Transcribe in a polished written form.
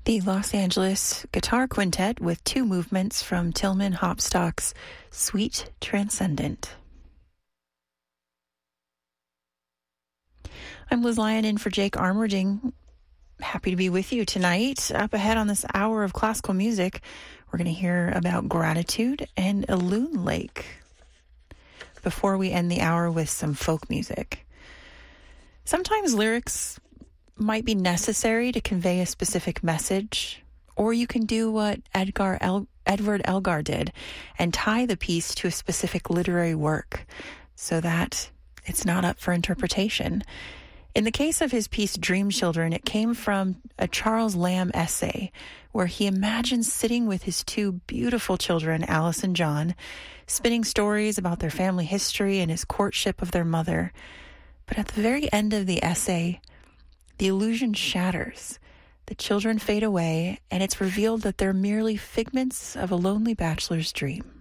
The Los Angeles Guitar Quintet with two movements from Tillman Hopstock's Suite Transcendent. I'm Liz Lyon in for Jake Armourding. Happy to be with you tonight. Up ahead on this hour of classical music, we're going to hear about Gratitude and a Loon Lake. Before we end the hour with some folk music. Sometimes lyrics might be necessary to convey a specific message, or you can do what Edward Elgar did and tie the piece to a specific literary work so that it's not up for interpretation. In the case of his piece Dream Children, it came from a Charles Lamb essay where he imagines sitting with his two beautiful children, Alice and John, spinning stories about their family history and his courtship of their mother. But at the very end of the essay, the illusion shatters. The children fade away, and it's revealed that they're merely figments of a lonely bachelor's dream.